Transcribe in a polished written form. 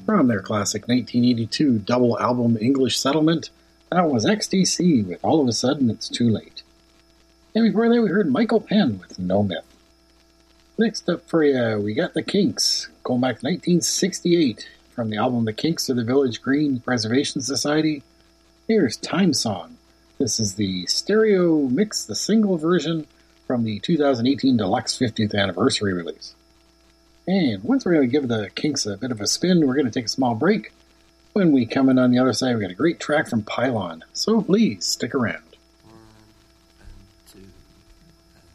From their classic 1982 double album English Settlement, that was XTC with All of a Sudden It's Too Late. And before that we heard Michael Penn with No Myth. Next up for you, we got the Kinks, going back to 1968, from the album The Kinks of the Village Green Preservation Society. Here's Time Song. This is the stereo mix, the single version from the 2018 Deluxe 50th Anniversary release. And once we're going to give the Kinks a bit of a spin, we're going to take a small break. When we come in on the other side, we got a great track from Pylon, so please stick around.